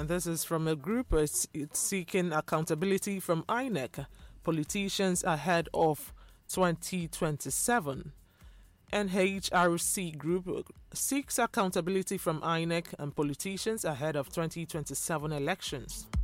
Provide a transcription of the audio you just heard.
And this is from a group it's seeking accountability from INEC, politicians ahead of 2027. NHRC group seeks accountability from INEC and politicians ahead of 2027 elections.